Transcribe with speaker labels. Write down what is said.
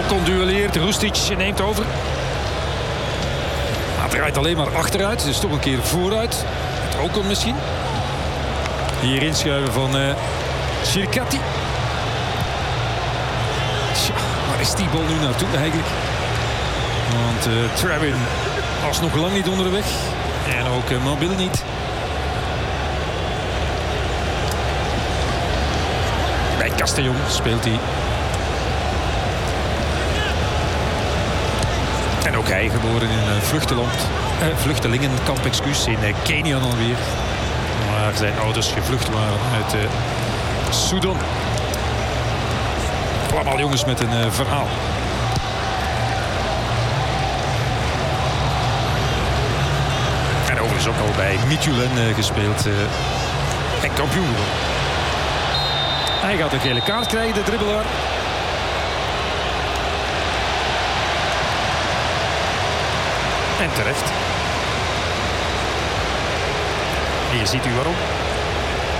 Speaker 1: Condueleert, Rustic neemt over. Maar het draait alleen maar achteruit, dus toch een keer vooruit. Het Ocon misschien. Hier inschuiven van Chiricati. Tja, waar is die bal nu naartoe eigenlijk? Want Trabin was nog lang niet onderweg. En ook Mobil niet. Bij Castellon speelt hij. En ook hij geboren in een vluchtelingenkamp in Kenia alweer. Waar zijn ouders gevlucht waren uit Sudan. Allemaal jongens met een verhaal. En overigens ook al bij Michelin gespeeld en kampioen geworden. Hij gaat een gele kaart krijgen, de dribbelaar. En terecht. Hier ziet u waarom.